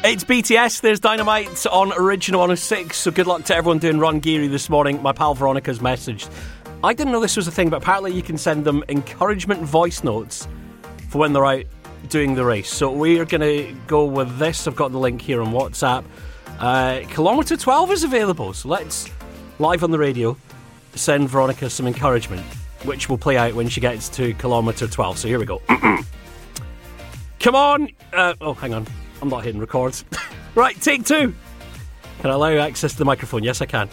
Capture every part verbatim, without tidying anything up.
It's B T S, there's Dynamite on Original one oh six, so good luck to everyone doing Run Geary this morning. My pal Veronica's messaged. I didn't know this was a thing, but apparently you can send them encouragement voice notes for when they're out doing the race. So we're going to go with this. I've got the link here on WhatsApp. Uh, kilometre twelve is available, so let's, live on the radio, send Veronica some encouragement, which will play out when she gets to kilometre twelve. So here we go. Come on! Uh, oh, hang on. I'm not hitting record. Right, take two. Can I allow access to the microphone? Yes, I can.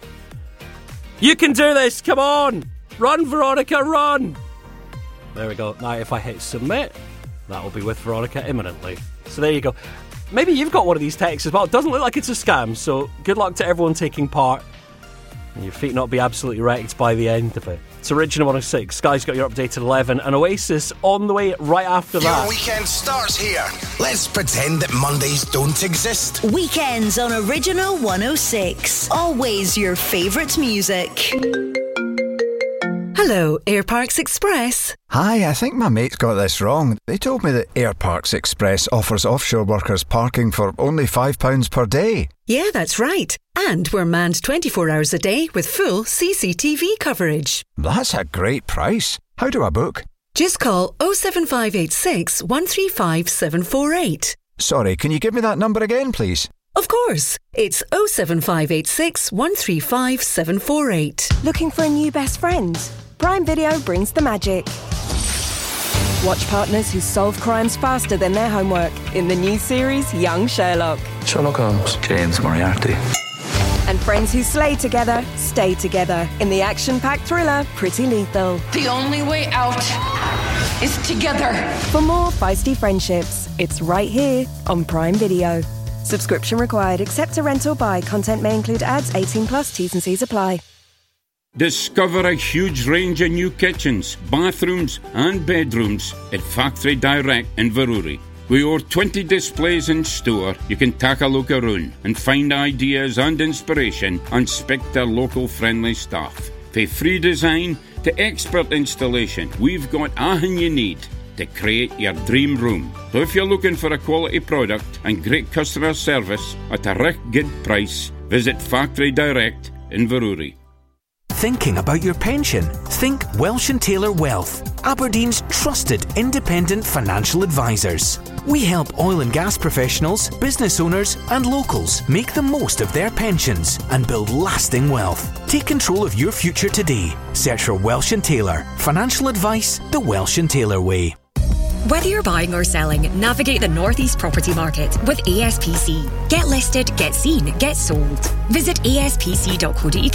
You can do this! Come on! Run, Veronica, run! There we go. Now, if I hit submit, that will be with Veronica imminently. So there you go. Maybe you've got one of these texts as well. It doesn't look like it's a scam, so good luck to everyone taking part. And your feet not be absolutely wrecked by the end of it. It's Original one oh six. Sky's got your update at eleven. And Oasis on the way right after that. Your weekend starts here. Let's pretend that Mondays don't exist. Weekends on Original one oh six. Always your favourite music. Hello, Air Parks Express. Hi, I think my mates got this wrong. They told me that Air Parks Express offers offshore workers parking for only five pounds per day. Yeah, that's right. And we're manned twenty-four hours a day with full C C T V coverage. That's a great price. How do I book? Just call oh seven five eight six, one three five, seven four eight. Sorry, can you give me that number again, please? Of course. It's oh seven five eight six, one three five, seven four eight. Looking for a new best friend? Prime Video brings the magic. Watch partners who solve crimes faster than their homework in the new series Young Sherlock. Sherlock Holmes. James Moriarty. And friends who slay together, stay together in the action-packed thriller Pretty Lethal. The only way out is together. For more feisty friendships, it's right here on Prime Video. Subscription required, except to rent or buy. Content may include ads, eighteen plus, T's and C's apply. Discover a huge range of new kitchens, bathrooms and bedrooms at Factory Direct in Veruri. With over twenty displays in store, you can take a look around and find ideas and inspiration and speak to local friendly staff. From free design to expert installation, we've got everything you need to create your dream room. So if you're looking for a quality product and great customer service at a real good price, visit Factory Direct in Veruri. Thinking about your pension? Think Welsh and Taylor Wealth, Aberdeen's trusted independent financial advisors. We help oil and gas professionals, business owners and locals make the most of their pensions and build lasting wealth. Take control of your future today. Search for Welsh and Taylor. Financial advice the Welsh and Taylor way. Whether you're buying or selling, navigate the Northeast property market with A S P C. Get listed, get seen, get sold. Visit A S P C dot co dot U K